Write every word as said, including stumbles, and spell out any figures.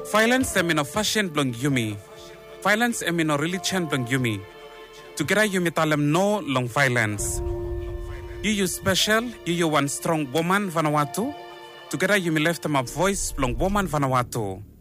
Violence emino fashion blong yumi. Violence emino religion blong yumi. Together yumi talem no long violence. You you special, you you one strong woman Vanuatu. Together yumi left them a voice blong woman Vanuatu.